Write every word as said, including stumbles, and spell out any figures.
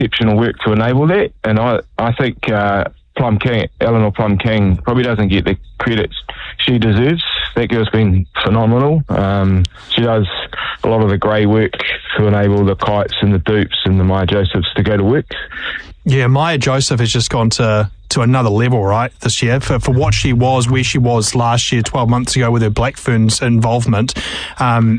exceptional work to enable that, and I, I think uh, Plum King, Eleanor Plum King, probably doesn't get the credit she deserves. That girl's been phenomenal. Um, she does a lot of the grey work to enable the kites and the dupes and the Maya Josephs to go to work. Yeah, Maya Joseph has just gone to, to another level, right, this year. For for what she was, where she was last year, twelve months ago with her Black Ferns involvement, um,